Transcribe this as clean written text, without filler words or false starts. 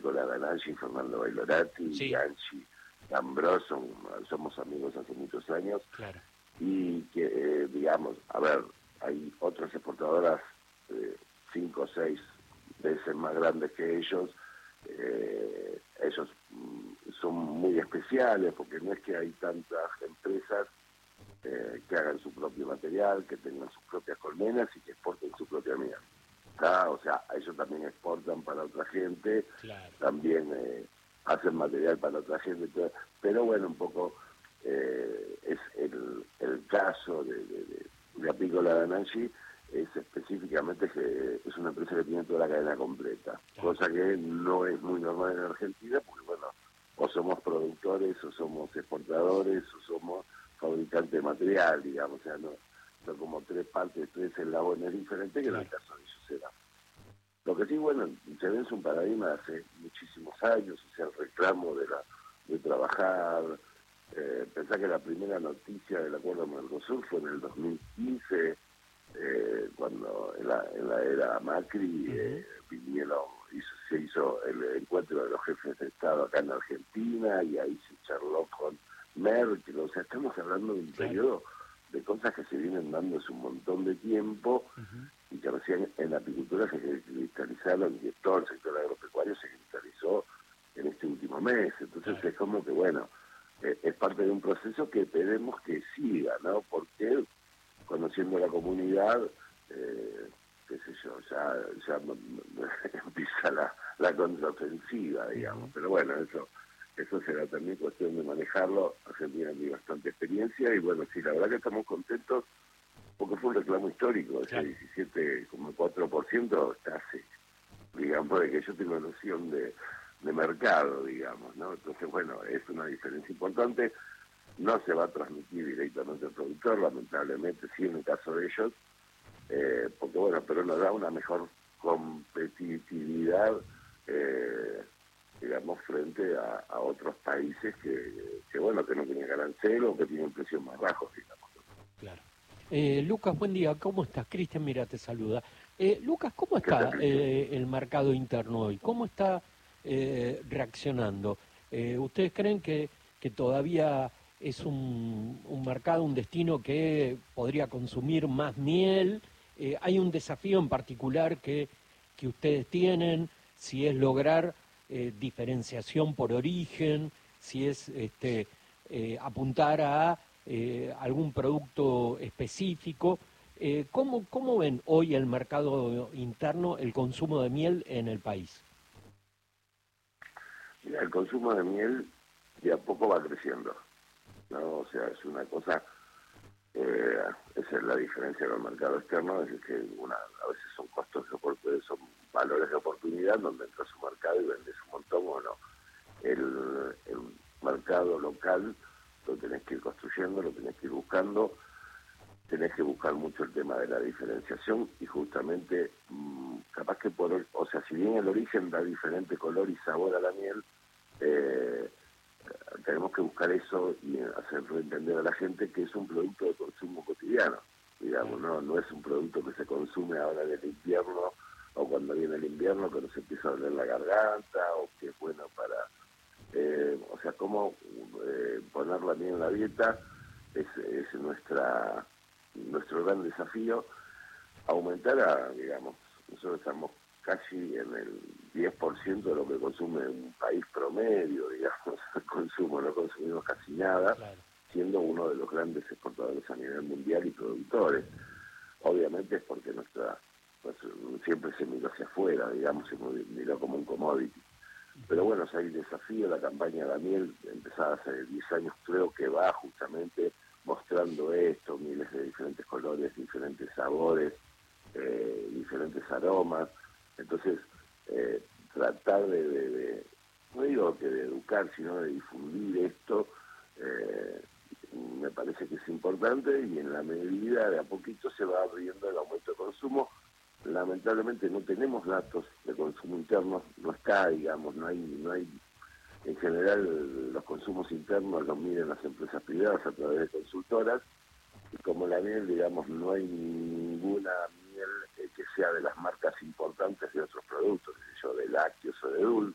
Apícola Nancy, Fernando Bailorati, Sí, Anchi D'Ambroso, somos amigos hace muchos años, claro. y que, digamos, a ver, hay otras exportadoras 5 o 6 veces más grandes que ellos. Ellos son muy especiales porque no es que hay tantas empresas que hagan su propio material, que tengan sus propias colmenas y que exporten su propia miel. O sea, ellos también exportan para otra gente, Claro. también hacen material para otra gente, pero bueno, un poco es el caso de Apícola Dananchi, es específicamente que es una empresa que tiene toda la cadena completa, Claro. cosa que no es muy normal en Argentina, porque bueno, o somos productores, o somos exportadores, o somos fabricantes de material, digamos, o sea, no, son como tres partes, tres eslabones diferentes que en el Claro. caso de ellos era. Lo que sí, bueno, se ve es un paradigma de hace muchísimos años, o sea, el reclamo de trabajar. Pensá que la primera noticia del acuerdo Mercosur fue en el 2015, cuando en la era Macri Ujú. vinieron, se hizo el encuentro de los jefes de Estado acá en Argentina, y ahí se charló con Merkel. O sea, estamos hablando de un Claro. periodo de cosas que se vienen dando hace un montón de tiempo, Ujú. y que recién en la apicultura se cristalizaron, y todo el sector agropecuario se cristalizó en este último mes. Entonces Claro. es como que, bueno, es parte de un proceso que esperemos que siga, ¿no? Porque conociendo la comunidad, qué sé yo, ya empieza la contraofensiva, digamos. Ujú. Pero bueno, eso será también cuestión de manejarlo. Argentina tiene bastante experiencia, y bueno, sí, la verdad que estamos contentos porque fue un reclamo histórico. Ese Claro. 17,4% está hace, digamos, de que yo tengo noción de mercado, digamos, ¿no? Entonces, bueno, es una diferencia importante. No se va a transmitir directamente al productor, lamentablemente, sí en el caso de ellos, porque bueno, pero nos da una mejor competitividad, eh, digamos, frente a otros países que, bueno, que no tienen arancel o que tienen precios más bajos, digamos. Claro. Lucas, buen día. ¿Cómo estás? Cristian, mira, te saluda. Lucas, ¿cómo ¿Qué tal, está Cristian? el mercado interno hoy? ¿Cómo está reaccionando? ¿Ustedes creen que todavía es un mercado, un destino que podría consumir más miel? ¿Hay un desafío en particular que ustedes tienen? Si es lograr diferenciación por origen, si es apuntar a algún producto específico. ¿Cómo ven hoy el mercado interno, el consumo de miel en el país? Mira, el consumo de miel de a poco va creciendo, ¿no? O sea, es una cosa, esa es la diferencia con el mercado externo, es que a veces son costos de oportunidad, son valores de oportunidad donde entras a un mercado y vendes un montón o no. El mercado local lo tenés que ir construyendo, lo tenés que ir buscando, tenés que buscar mucho el tema de la diferenciación, y justamente capaz que o sea, si bien el origen da diferente color y sabor a la miel, eh, tenemos que buscar eso y hacerle entender a la gente que es un producto de consumo cotidiano, digamos, Claro. no es un producto que se consume ahora en el invierno, o cuando viene el invierno que nos empieza a doler la garganta, o que es bueno para, o sea, cómo ponerla bien en la dieta es nuestro gran desafío. Aumentar digamos, nosotros estamos casi en el 10% de lo que consume un país promedio, digamos, el consumo, no consumimos casi nada, Claro. siendo uno de los grandes exportadores a nivel mundial y productores. Obviamente es porque pues, siempre se miró hacia afuera, digamos, se miró como un commodity. Pero Ujú. bueno, o sea, hay desafío. La campaña de la miel, empezada hace 10 años, creo que va justamente mostrando esto, miles de diferentes colores, diferentes sabores, diferentes aromas. Entonces, tratar no digo que de educar, sino de difundir esto, eh, me parece que es importante, y en la medida de a poquito se va abriendo el aumento de consumo. Lamentablemente no tenemos datos de consumo interno, no está, digamos, no hay, en general los consumos internos los miden las empresas privadas a través de consultoras, y como la miel, digamos, no hay ninguna miel que sea de las marcas importantes de otros productos, qué sé yo, de lácteos o de dulces.